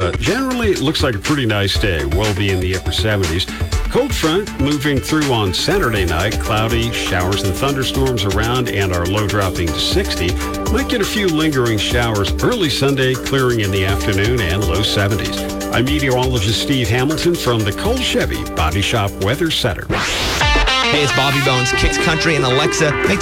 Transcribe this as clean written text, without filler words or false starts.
generally, it looks like a pretty nice day. We'll be in the upper 70s. Cold front moving through on Saturday night. Cloudy, showers and thunderstorms around, and our low dropping to 60. Might get a few lingering showers early Sunday, clearing in the afternoon, and low 70s. I'm meteorologist Steve Hamilton from the Cole Chevy Body Shop Weather Center. Hey, it's Bobby Bones, Kicks Country and Alexa. Make